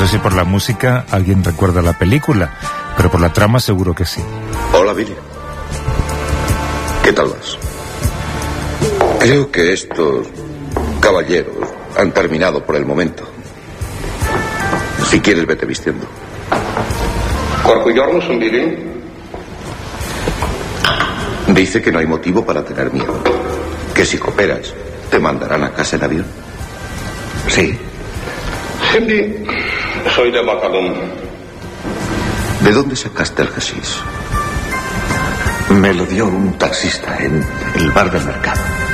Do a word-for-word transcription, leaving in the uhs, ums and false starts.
sé si por la música alguien recuerda la película, pero por la trama seguro que sí. Hola, Billy. ¿Qué tal vas? Creo que estos caballeros han terminado por el momento. Si quieres, vete vistiendo. Qualcuno son Billy? Dice que no hay motivo para tener miedo. Que si cooperas, te mandarán a casa en avión. Sí. Cindy, soy de Bacalón. ¿De dónde sacaste el hashish? Me lo dio un taxista en el bar del mercado.